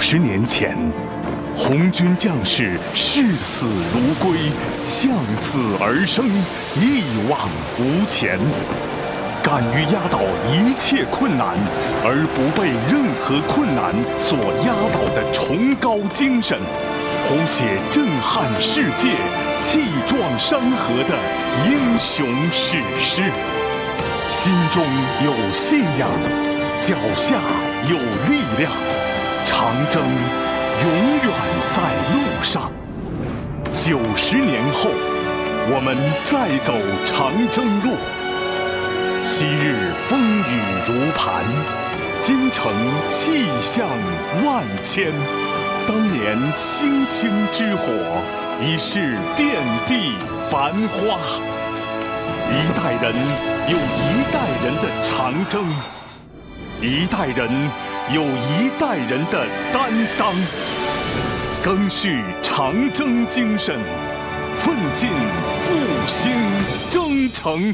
90年前，红军将士视死如归，向死而生，一往无前，敢于压倒一切困难，而不被任何困难所压倒的崇高精神，谱写震撼世界、气壮山河的英雄史诗。心中有信仰，脚下有力量，长征永远在路上。90年后，我们再走长征路。昔日风雨如磐，今城气象万千。当年星星之火，已是遍地繁花。一代人有一代人的长征，一代人有一代人的担当，赓续长征精神，奋进复兴征程。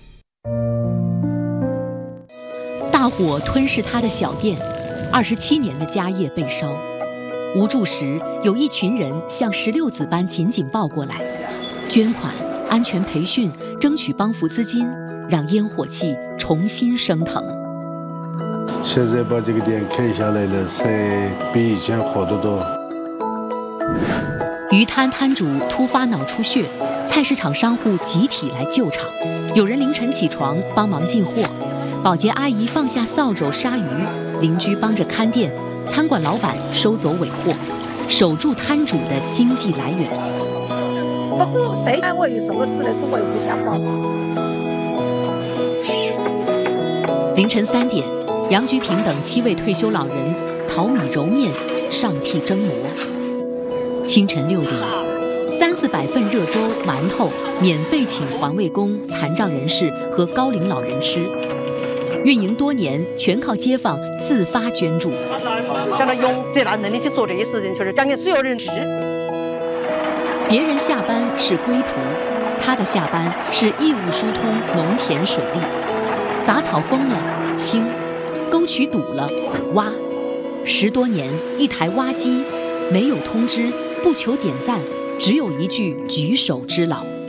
大火吞噬他的小店，27年的家业被烧。无助时，有一群人像石榴子般紧紧抱过来，捐款、安全培训，争取帮扶资金，让烟火气重新升腾。 现在把这个店开下来了，是比以前好得多。 鱼摊摊主突发脑出血，菜市场商户集体来救场，有人凌晨起床帮忙进货，保洁阿姨放下扫帚杀鱼，邻居帮着看店，餐馆老板收走尾货，守住摊主的经济来源。 不过谁单位有什么事呢，都会互相帮忙。 凌晨3点，杨菊平等7位退休老人淘米揉面，上屉蒸馍。清晨6点，300-400份热粥、馒头免费请环卫工、残障人士和高龄老人吃。运营多年，全靠街坊自发捐助。 像他用这大能力去做这些事情，就是讲给所有人知。 别人下班是归途，他的下班是义务疏通农田水利。杂草封了清，沟渠堵了挖。10多年，一台挖机，没有通知，不求点赞，只有一句举手之劳。